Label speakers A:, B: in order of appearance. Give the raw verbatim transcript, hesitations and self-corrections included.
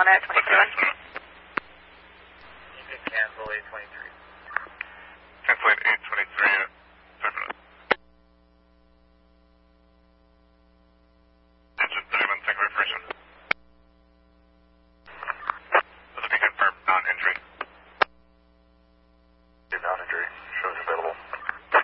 A: on at twenty-seven.
B: You can cancel eight twenty-three.